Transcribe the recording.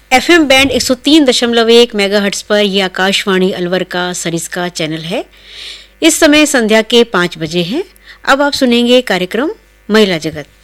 FM band 103.1 megahertz पर यह आकाशवाणी अलवर का सरिस्का चैनल है। इस समय संध्या के 5 बजे हैं। अब आप सुनेंगे कार्यक्रम महिला जगत।